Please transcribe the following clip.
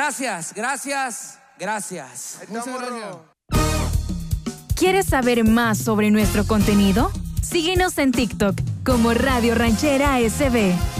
Gracias. Muchas gracias. ¿Quieres saber más sobre nuestro contenido? Síguenos en TikTok como Radio Ranchera SB.